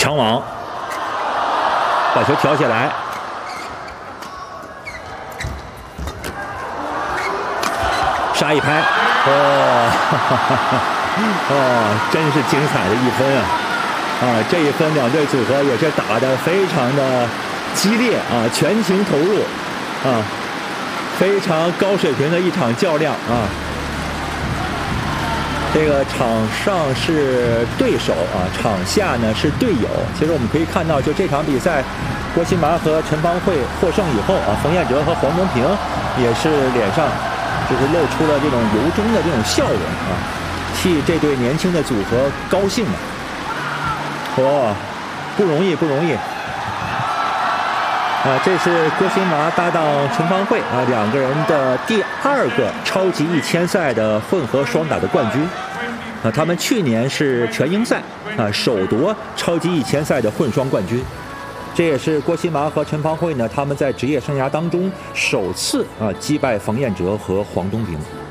抢网，把球挑起来。杀一拍，真是精彩的一分啊！这一分两队组合也是打得非常的激烈啊，全情投入啊，非常高水平的一场较量啊。这个场上是对手啊，场下呢是队友。其实我们可以看到，就这场比赛，郭新麻和陈芳慧获胜以后啊，冯彦哲和黄东萍也是脸上就是露出了这种由衷的这种笑容啊，替这对年轻的组合高兴啊！不容易，不容易啊！这是郭新麻搭档陈芳慧啊，两个人的第2个超级1000赛的混合双打的冠军啊，他们去年是全英赛啊首夺超级1000赛的混双冠军。这也是郭新麻和陈芳慧呢，他们在职业生涯当中首次击败冯彦哲和黄东萍。